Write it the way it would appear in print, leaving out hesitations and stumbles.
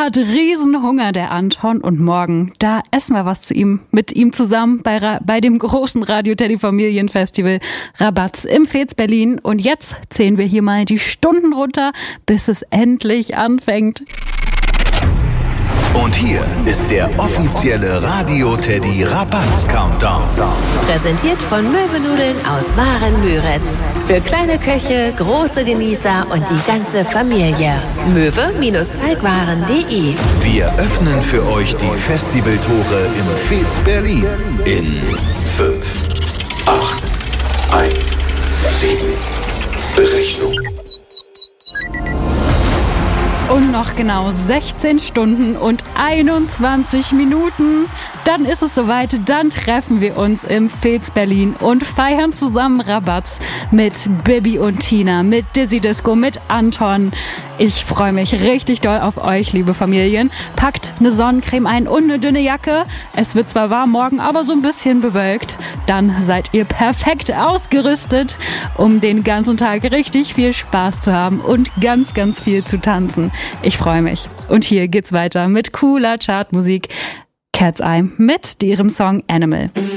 hat Riesenhunger, der Anton, und morgen, da essen wir was mit ihm zusammen bei dem großen Radio Teddy Familienfestival Rabatz im Fez Berlin. Und jetzt zählen wir hier mal die Stunden runter, bis es endlich anfängt. Und hier ist der offizielle Radio Teddy Rabatz Countdown. Präsentiert von Möwenudeln aus Waren-Müritz. Für kleine Köche, große Genießer und die ganze Familie. Möwe-Teigwaren.de. Wir öffnen für euch die Festivaltore im Fez Berlin. In 5, 8, 1, 7. Berechnung. Und noch genau 16 Stunden und 21 Minuten. Dann ist es soweit, dann treffen wir uns im Fez Berlin und feiern zusammen Rabatz mit Bibi und Tina, mit Dizzy Disco, mit Anton. Ich freue mich richtig doll auf euch, liebe Familien. Packt eine Sonnencreme ein und eine dünne Jacke. Es wird zwar warm morgen, aber so ein bisschen bewölkt. Dann seid ihr perfekt ausgerüstet, um den ganzen Tag richtig viel Spaß zu haben und ganz, ganz viel zu tanzen. Ich freue mich. Und hier geht's weiter mit cooler Chartmusik. Cat's Eye mit ihrem Song Animal.